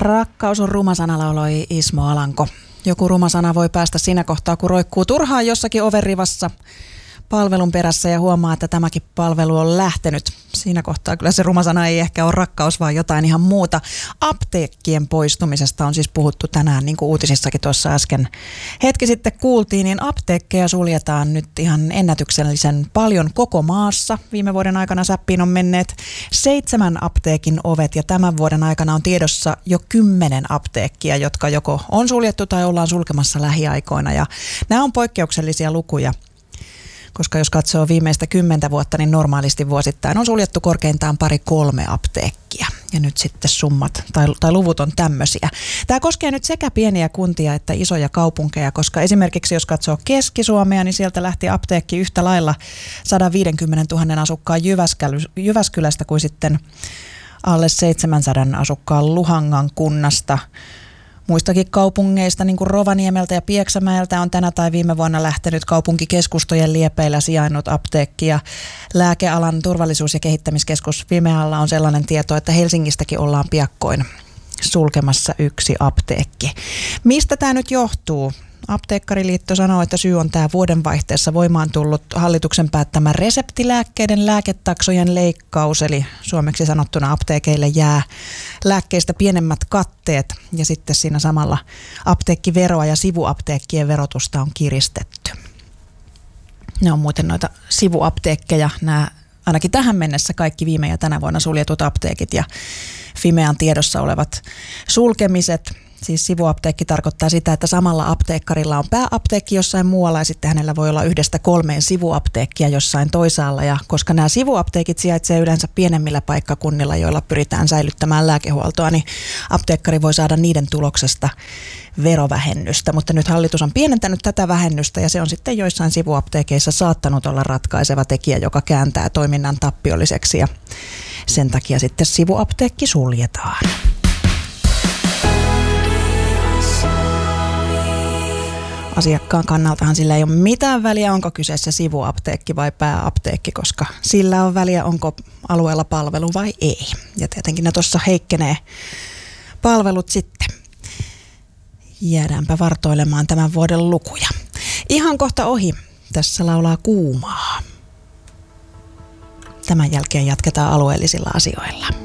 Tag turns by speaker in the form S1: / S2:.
S1: Rakkaus on ruma sana, lauloi Ismo Alanko. Joku ruma sana voi päästä siinä kohtaa, kun roikkuu turhaan jossakin ovenrivassa palvelun perässä ja huomaa, että tämäkin palvelu on lähtenyt. Siinä kohtaa kyllä se ruma sana ei ehkä ole rakkaus, vaan jotain ihan muuta. Apteekkien poistumisesta on siis puhuttu tänään, niin kuin uutisissakin tuossa äsken hetki sitten kuultiin, niin apteekkeja suljetaan nyt ihan ennätyksellisen paljon koko maassa. Viime vuoden aikana säppiin on menneet 7 apteekin ovet ja tämän vuoden aikana on tiedossa jo 10 apteekkia, jotka joko on suljettu tai ollaan sulkemassa lähiaikoina. Ja nämä on poikkeuksellisia lukuja. Koska jos katsoo viimeistä 10 vuotta, niin normaalisti vuosittain on suljettu korkeintaan 2-3 apteekkia. Ja nyt sitten summat tai luvut on tämmöisiä. Tämä koskee nyt sekä pieniä kuntia että isoja kaupunkeja, koska esimerkiksi jos katsoo Keski-Suomea, niin sieltä lähti apteekki yhtä lailla 150 000 asukkaan Jyväskylästä kuin sitten alle 700 asukkaan Luhangan kunnasta. Muistakin kaupungeista, niin kuin Rovaniemeltä ja Pieksämäeltä, on tänä tai viime vuonna lähtenyt kaupunkikeskustojen liepeillä sijainnut apteekki. Ja lääkealan turvallisuus- ja kehittämiskeskus Fimealla on sellainen tieto, että Helsingistäkin ollaan piakkoin sulkemassa 1 apteekki. Mistä tämä nyt johtuu? Apteekkariliitto sanoo, että syy on tämä vuodenvaihteessa voimaan tullut hallituksen päättämä reseptilääkkeiden lääketaksojen leikkaus, eli suomeksi sanottuna apteekeille jää lääkkeistä pienemmät katteet ja sitten siinä samalla apteekkiveroa ja sivuapteekkien verotusta on kiristetty. Ne on muuten noita sivuapteekkeja, nämä ainakin tähän mennessä kaikki viime ja tänä vuonna suljetut apteekit ja Fimean tiedossa olevat sulkemiset. Siis sivuapteekki tarkoittaa sitä, että samalla apteekkarilla on pääapteekki jossain muualla ja sitten hänellä voi olla 1-3 sivuapteekkia jossain toisaalla. Ja koska nämä sivuapteekit sijaitsee yleensä pienemmillä paikkakunnilla, joilla pyritään säilyttämään lääkehuoltoa, niin apteekkari voi saada niiden tuloksesta verovähennystä. Mutta nyt hallitus on pienentänyt tätä vähennystä ja se on sitten joissain sivuapteekeissa saattanut olla ratkaiseva tekijä, joka kääntää toiminnan tappiolliseksi ja sen takia sitten sivuapteekki suljetaan. Asiakkaan kannaltahan sillä ei ole mitään väliä, onko kyseessä sivuapteekki vai pääapteekki, koska sillä on väliä, onko alueella palvelu vai ei. Ja tietenkin ne tuossa heikkenee palvelut sitten. Jäädäänpä vartoilemaan tämän vuoden lukuja. Ihan kohta ohi. Tässä laulaa Kuumaa. Tämän jälkeen jatketaan alueellisilla asioilla.